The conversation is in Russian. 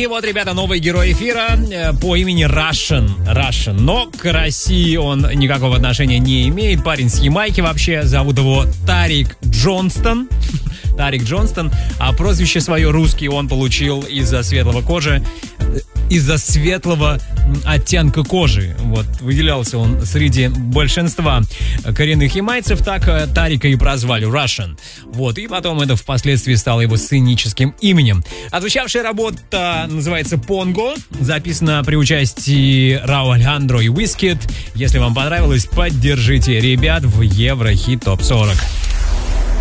И вот, ребята, новый герой эфира по имени Russian. Но к России он никакого отношения не имеет. Парень с Ямайки вообще. Зовут его Тарик Джонстон. А прозвище свое русский он получил из-за светлого оттенка кожи. Вот, выделялся он среди большинства коренных ямайцев, так Тарика и прозвали Russian. Вот, и потом это впоследствии стало его сценическим именем. Отзвучавшая работа называется «Понго», записана при участии Рау Алехандро и Wizkid. Если вам понравилось, поддержите ребят в Еврохит ТОП 40.